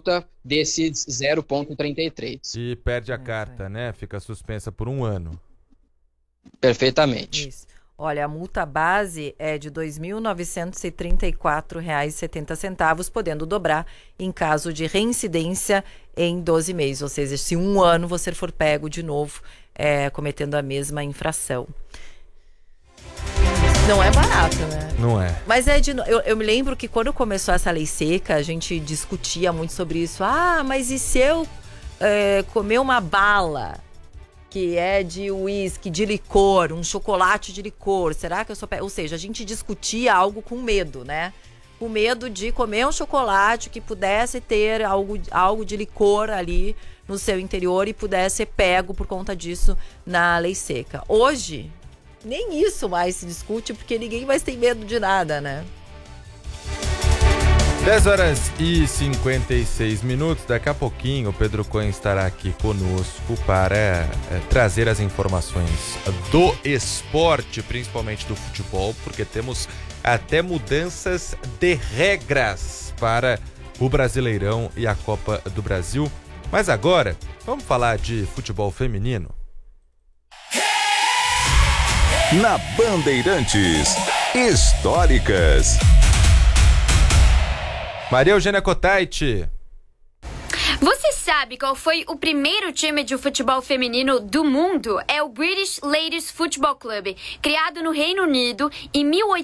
multa desses 0,33. E perde a carta, né? Fica suspensa por 1 ano. Perfeitamente. Isso. Olha, a multa base é de R$ 2.934,70, podendo dobrar em caso de reincidência em 12 meses. Ou seja, se 1 ano você for pego de novo cometendo a mesma infração. Não é barato, né? Não é. Mas eu me lembro que quando começou essa lei seca, a gente discutia muito sobre isso. Ah, mas e se eu comer uma bala que é de uísque, de licor, um chocolate de licor, será que eu sou... Ou seja, a gente discutia algo com medo, né? Com medo de comer um chocolate que pudesse ter algo de licor ali no seu interior e pudesse ser pego por conta disso na lei seca. Hoje, nem isso mais se discute, porque ninguém mais tem medo de nada, né? 10h56. Daqui a pouquinho o Pedro Cohen estará aqui conosco para trazer as informações do esporte, principalmente do futebol, porque temos até mudanças de regras para o Brasileirão e a Copa do Brasil. Mas agora, vamos falar de futebol feminino? Na Bandeirantes, históricas. Maria Eugênia Cotaiti. Você sabe qual foi o primeiro time de futebol feminino do mundo? É o British Ladies Football Club, criado no Reino Unido em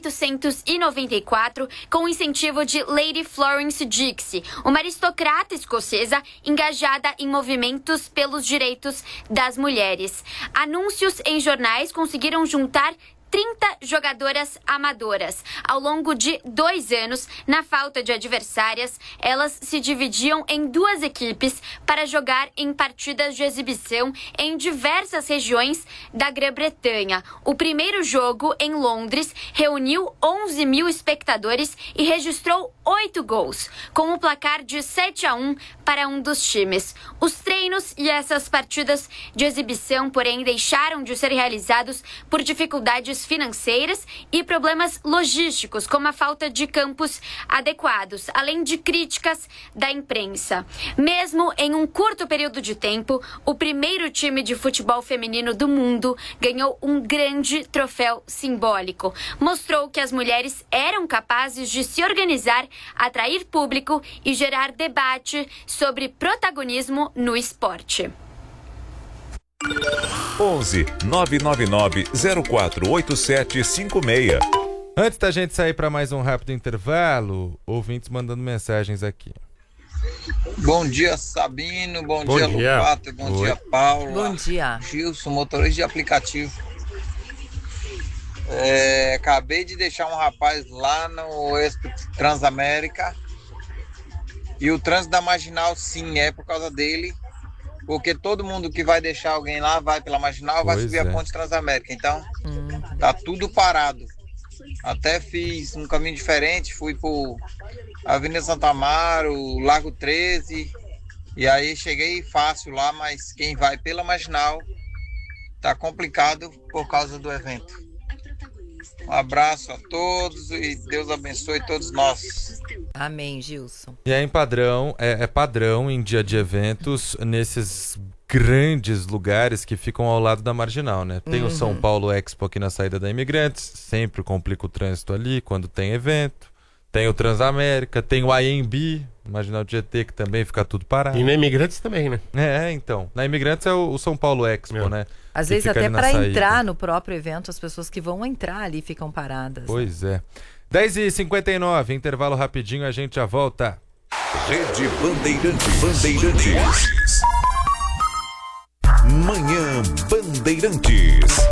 1894 com o incentivo de Lady Florence Dixie, uma aristocrata escocesa engajada em movimentos pelos direitos das mulheres. Anúncios em jornais conseguiram juntar 30 jogadoras amadoras. Ao longo de 2 anos, na falta de adversárias, elas se dividiam em 2 equipes para jogar em partidas de exibição em diversas regiões da Grã-Bretanha. O primeiro jogo, em Londres, reuniu 11 mil espectadores e registrou 8 gols, com um placar de 7-1 para um dos times. Os treinos e essas partidas de exibição, porém, deixaram de ser realizados por dificuldades financeiras e problemas logísticos, como a falta de campos adequados, além de críticas da imprensa. Mesmo em um curto período de tempo, o primeiro time de futebol feminino do mundo ganhou um grande troféu simbólico. Mostrou que as mulheres eram capazes de se organizar, atrair público e gerar debate sobre protagonismo no esporte. 11 999 048756. Antes da gente sair para mais um rápido intervalo, ouvintes mandando mensagens aqui. Bom dia, Sabino. Bom dia, Lupato. Bom dia, Paula. Bom dia. Gilson, motorista de aplicativo. Acabei de deixar um rapaz lá no Expo Transamérica. E o trânsito da Marginal, sim, é por causa dele. Porque todo mundo que vai deixar alguém lá vai pela Marginal, vai subir a Ponte Transamérica. Então, tá tudo parado. Até fiz um caminho diferente, fui por Avenida Santo Amaro, Largo 13. E aí cheguei fácil lá, mas quem vai pela Marginal tá complicado por causa do evento. Um abraço a todos e Deus abençoe todos nós. Amém, Gilson. E é padrão em dia de eventos nesses grandes lugares que ficam ao lado da Marginal, né? Tem o São Paulo Expo aqui na saída da Imigrantes, sempre complica o trânsito ali quando tem evento. Tem o Transamérica, tem o AMB, Marginal GT, que também fica tudo parado. E na Imigrantes também, né? Então. Na Imigrantes é o São Paulo Expo, né? Às vezes até para entrar no próprio evento, as pessoas que vão entrar ali ficam paradas. Pois é. 10h59, intervalo rapidinho, a gente já volta. Rede Bandeirantes. Manhã Bandeirantes.